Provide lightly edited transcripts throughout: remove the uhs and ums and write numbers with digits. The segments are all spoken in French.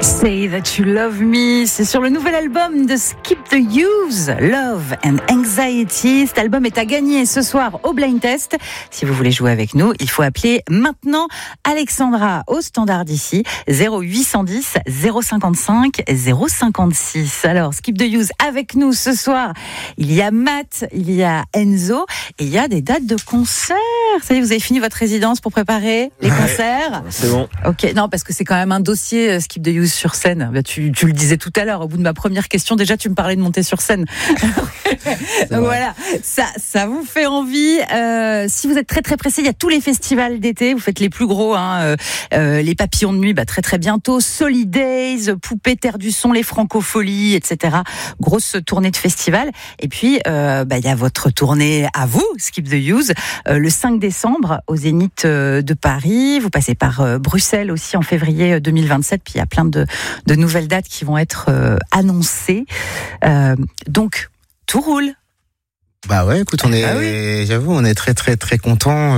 Say That You Love Me, c'est sur le nouvel album de Skip the Use, Love and Anxiety. Cet album est à gagner ce soir au Blind Test. Si vous voulez jouer avec nous, il faut appeler maintenant Alexandra au standard d'ici, 0810 055 056. Alors, Skip the Use avec nous ce soir. Il y a Matt, il y a Enzo et il y a des dates de concerts. Ça y est, vous avez fini votre résidence pour préparer les concerts? C'est bon. Ok, non, parce que c'est quand même un dossier Skip the Use sur scène. Tu le disais tout à l'heure, au bout de ma première question, déjà tu me parlais de monter sur scène. Donc voilà, ça vous fait envie. Si vous êtes très très pressé, il y a tous les festivals d'été, vous faites les plus gros, les Papillons de Nuit, très très bientôt, Solidays, Poupée Terre du Son, les Francopholies, etc. Grosse tournée de festival. Et puis, il y a votre tournée à vous, Skip the Use, le 5 décembre au Zénith de Paris. Vous passez par Bruxelles aussi en février 2027. Puis il y a plein de nouvelles dates qui vont être annoncées. Donc, tout roule. Bah ouais, écoute, j'avoue, on est très très très contents.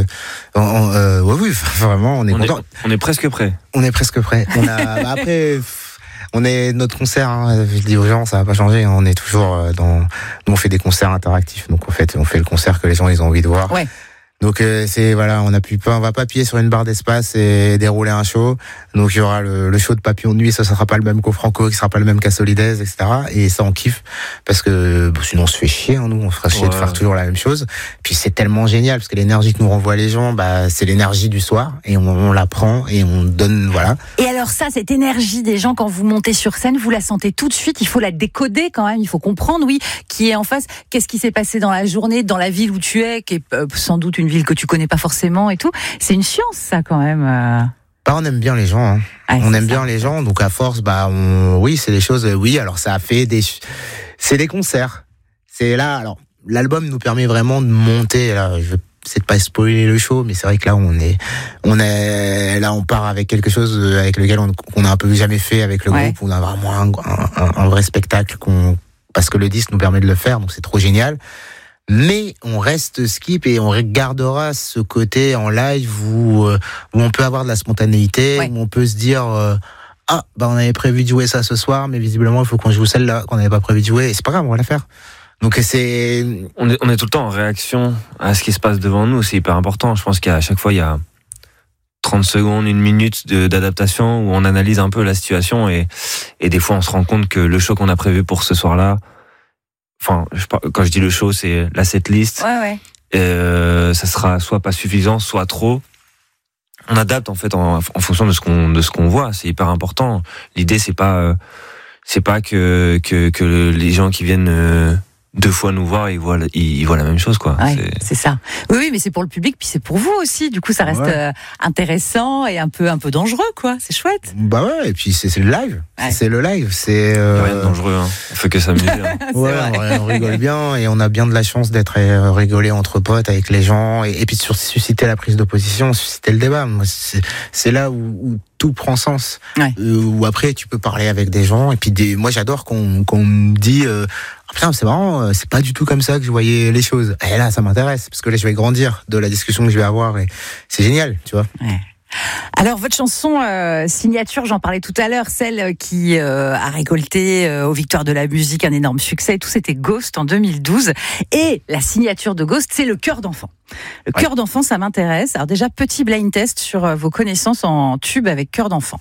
Oui, vraiment, on est contents. On est presque prêt. On est presque prêt. On a après. On est notre concert, je dis aux gens, ça va pas changer. On est toujours nous on fait des concerts interactifs, donc en fait on fait le concert que les gens ils ont envie de voir. Ouais. Donc on va pas appuyer sur une barre d'espace et dérouler un show. Donc il y aura le show de Papillon de Nuit, ça sera pas le même qu'au Franco, qui sera pas le même qu'à Solidays, etc. Et ça on kiffe parce que sinon on se fait chier, nous on fera chier de faire toujours la même chose. Puis c'est tellement génial parce que l'énergie que nous renvoient les gens, c'est l'énergie du soir et on la prend et on donne, voilà. Et alors ça, cette énergie des gens quand vous montez sur scène, vous la sentez tout de suite. Il faut la décoder quand même. Il faut comprendre, qui est en face. Qu'est-ce qui s'est passé dans la journée, dans la ville où tu es, qui est sans doute une ville que tu connais pas forcément et tout. C'est une science, ça, quand même. On aime bien les gens. Ouais, on aime bien les gens, donc à force, c'est des choses. Oui, alors ça a fait c'est des concerts. C'est là, alors l'album nous permet vraiment de monter. Là, je veux peut-être pas spoiler le show, mais c'est vrai que là on part avec quelque chose avec lequel on a un peu jamais fait avec le groupe. On a vraiment un vrai spectacle parce que le disque nous permet de le faire, donc c'est trop génial. Mais on reste Skip et on regardera ce côté en live où on peut avoir de la spontanéité, où on peut se dire on avait prévu de jouer ça ce soir, mais visiblement il faut qu'on joue celle-là qu'on n'avait pas prévu de jouer, et c'est pas grave, on va la faire. Donc on est tout le temps en réaction à ce qui se passe devant nous, c'est hyper important. Je pense qu'à chaque fois il y a 30 secondes, 1 minute d'adaptation où on analyse un peu la situation et des fois on se rend compte que le show qu'on a prévu pour ce soir-là, quand je dis le show, c'est la setlist. Ça sera soit pas suffisant, soit trop. On adapte en fait en fonction de ce qu'on voit. C'est hyper important. L'idée c'est pas que les gens qui viennent 2 fois nous voir, ils voient la même chose, quoi. Ouais, c'est ça. Oui, mais c'est pour le public, puis c'est pour vous aussi. Du coup, ça reste intéressant et un peu dangereux, quoi. C'est chouette. Et puis c'est le live. Ouais. C'est le live. C'est rien de dangereux. On fait que s'amuser. On rigole bien et on a bien de la chance d'être rigolé entre potes avec les gens et puis de susciter la prise d'opposition, susciter le débat. Moi, c'est là où tout prend sens. Où après tu peux parler avec des gens et puis moi j'adore qu'on me dit putain, c'est marrant, c'est pas du tout comme ça que je voyais les choses. Et là, ça m'intéresse, parce que là, je vais grandir de la discussion que je vais avoir, et c'est génial, tu vois. Ouais. Alors, votre chanson signature, j'en parlais tout à l'heure, celle qui a récolté aux Victoires de la musique un énorme succès, tout c'était Ghost en 2012. Et la signature de Ghost, c'est le cœur d'enfant. Le cœur d'enfant, ça m'intéresse. Alors déjà, petit blind test sur vos connaissances en tube avec cœur d'enfant.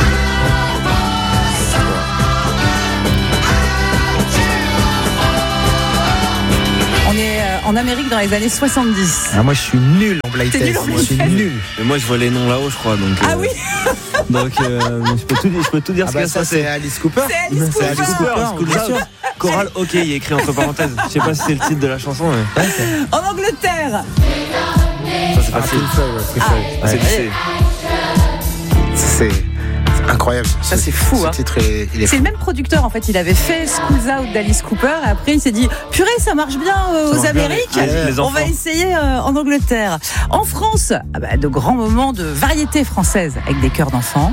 En Amérique dans les années 70. Moi je suis nul en blind test. Moi je suis nul. Mais moi je vois les noms là-haut, je crois. Donc, oui. Donc je peux tout dire. Ça c'est Alice Cooper. C'est Alice Cooper. Choral OK, il est écrit entre parenthèses. Je sais pas si c'est le titre de la chanson. Mais... En Angleterre. Ça c'est facile. C'est incroyable. Ça c'est fou. Ce titre, il est c'est le même producteur en fait. Il avait fait Schools Out d'Alice Cooper. Et après il s'est dit purée, ça marche bien aux Amériques. On va essayer en Angleterre. En France, de grands moments de variété française avec des chœurs d'enfants.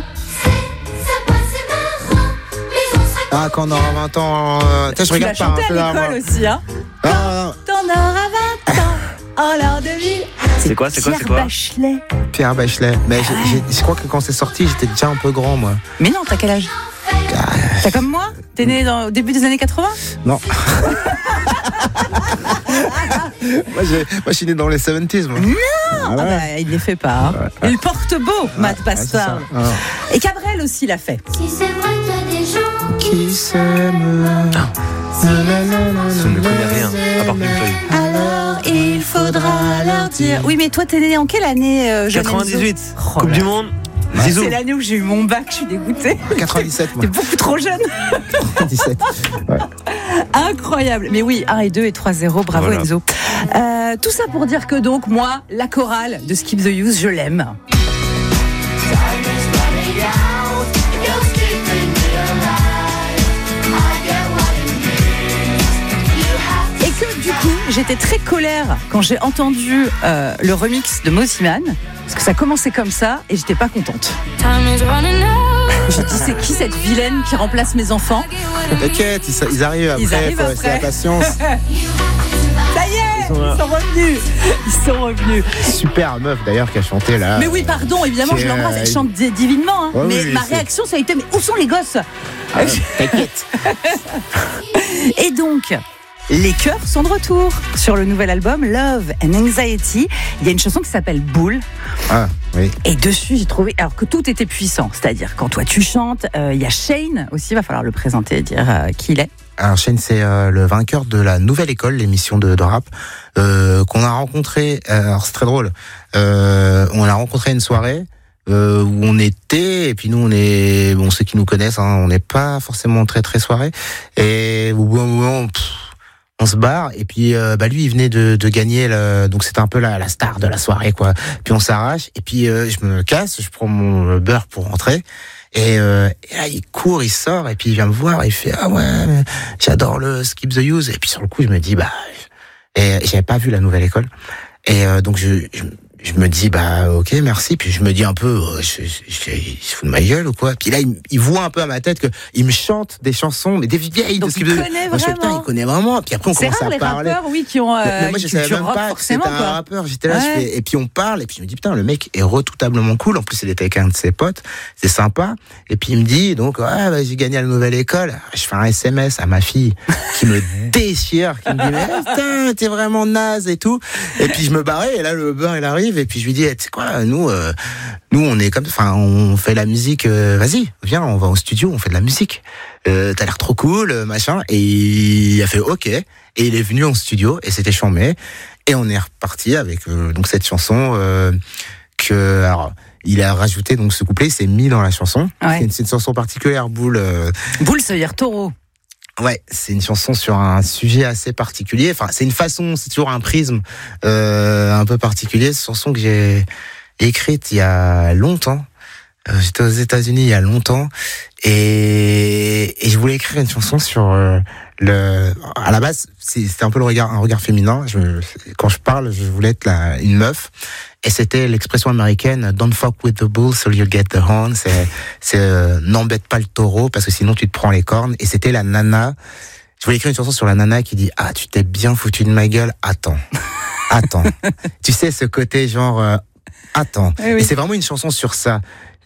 Quand on aura 20 ans. Je regarde pas. Tu l'as chanté à l'école aussi, hein. Quand on aura 20 ans, en l'an 2000. C'est quoi Pierre Bachelet. Pierre Bachelet. Mais je crois que quand c'est sorti, j'étais déjà un peu grand, moi. Mais non, t'as quel âge? T'as comme moi? T'es né au début des années 80? Non. moi, je suis né dans les 70s, moi. Non, Ah ouais. il ne les fait pas. Hein. Ouais. Il porte beau, Matt Bastard. Et Cabrel aussi l'a fait. Si c'est vrai qu'il y a des gens Qui s'aiment. Je ne connais rien, à part Pink Floyd. Alors il faudra leur dire. Oui, mais toi, t'es né en quelle année, jeune 98, Enzo? Coupe du Monde. Zizou. C'est l'année où j'ai eu mon bac, je suis dégoûtée. 97, moi. T'es beaucoup trop jeune. 97. Ouais. Incroyable. Mais oui, 1 et 2 et 3-0, bravo Voilà. Enzo. Tout ça pour dire que donc, moi, la chorale de Skip the Use, je l'aime. Et que du coup, j'étais très colère quand j'ai entendu le remix de Mosiman, parce que ça commençait comme ça et j'étais pas contente. Je dis, c'est qui cette vilaine qui remplace mes enfants? T'inquiète, ils arrivent après. Ils arrivent après. C'est la patience. Ça y est, Ils sont là. ils sont revenus. Ils sont revenus. Super meuf d'ailleurs qui a chanté là. Mais oui, pardon, évidemment, je l'embrasse. Elle chante divinement. Hein. Ouais, mais oui, ma c'est- réaction, ça a été, mais où sont les gosses? T'inquiète. Et donc, les chœurs sont de retour sur le nouvel album Love and Anxiety. Il y a une chanson qui s'appelle Bull. Ah, oui. Et dessus, j'ai trouvé, alors que tout était puissant. C'est-à-dire, quand toi tu chantes, il y a Shane aussi, il va falloir le présenter, dire qui il est. Alors Shane, c'est le vainqueur de la Nouvelle École, l'émission de rap, qu'on a rencontré. Alors c'est très drôle. On l'a rencontré à une soirée où on était, et puis nous on est, bon ceux qui nous connaissent, hein, on n'est pas forcément très très soirée. Et au bout d'un moment, on se barre, et puis lui il venait de gagner, donc c'était un peu la star de la soirée quoi. Puis on s'arrache, et puis je me casse, je prends mon beurre pour rentrer. Et là, il court, il sort, et puis il vient me voir, et il fait ah ouais, j'adore le Skip the Use. Et puis sur le coup, je me dis et j'avais pas vu la Nouvelle École, et donc je me dis ok, merci. Puis je me dis un peu il se fout de ma gueule ou quoi. Puis là il voit un peu à ma tête que il me chante des chansons, mais des vieilles Donc de Skip the il Use. connaît Moi, je fais, putain, vraiment. il connaît vraiment. Puis après on C'est commence rare à les parler. rappeurs, oui, qui ont Mais moi je une savais culture même rock, pas que c'était forcément, un quoi. rappeur. J'étais là, Ouais. et puis on parle, et puis je me dis putain, le mec est retoutablement cool. En plus il était avec un de ses potes, c'est sympa. Et puis il me dit donc j'ai gagné à la Nouvelle École. Je fais un SMS à ma fille qui me déchire, qui me dit mais putain t'es vraiment naze et tout. Et puis je me barrais, et là le beurre il arrive, et puis je lui dis tu sais quoi, nous on est comme, enfin on fait la musique, vas-y viens, on va au studio, on fait de la musique. T'as l'air trop cool, machin. Et il a fait ok, et il est venu en studio, et c'était chambé, et on est reparti avec donc cette chanson que alors il a rajouté donc ce couplet, il s'est mis dans la chanson. Ouais. C'est une chanson particulière, Boule. Bull, ça veut dire taureau. Ouais, c'est une chanson sur un sujet assez particulier. Enfin, c'est une façon, c'est toujours un prisme un peu particulier. Cette chanson que j'ai écrite il y a longtemps. J'étais aux États-Unis il y a longtemps, et je voulais écrire une chanson sur à la base, c'était un peu un regard féminin. Quand je parle, je voulais être une meuf, et c'était l'expression américaine "Don't fuck with the bull, so you'll get the horn". C'est n'embête pas le taureau parce que sinon tu te prends les cornes. Et c'était la nana. Je voulais écrire une chanson sur la nana qui dit ah tu t'es bien foutu de ma gueule. Attends. Tu sais ce côté genre attends. Oui, oui. Et c'est vraiment une chanson sur ça,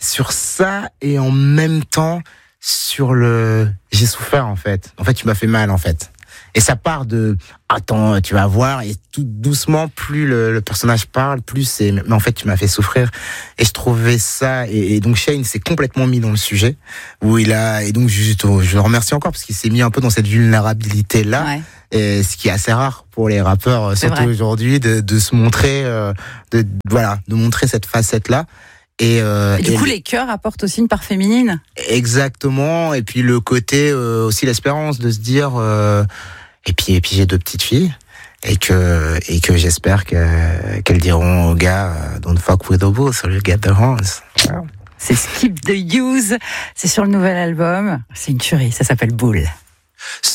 et en même temps sur j'ai souffert en fait. En fait, tu m'as fait mal en fait. Et ça part de attends, tu vas voir, et tout doucement, plus le personnage parle, plus c'est mais en fait tu m'as fait souffrir. Et je trouvais ça, et donc Shane s'est complètement mis dans le sujet où et donc je le remercie encore parce qu'il s'est mis un peu dans cette vulnérabilité là. Ouais. Et ce qui est assez rare pour les rappeurs, C'est surtout vrai. aujourd'hui, de se montrer, de montrer cette facette-là. Et Du coup, les chœurs apportent aussi une part féminine. exactement. Et puis le côté aussi l'espérance de se dire. Et puis j'ai 2 petites filles, et que j'espère qu'elles diront aux gars "Don't fuck with the bull, so you get the horns". Voilà. C'est Skip the Use. C'est sur le nouvel album. C'est une tuerie. Ça s'appelle Bull.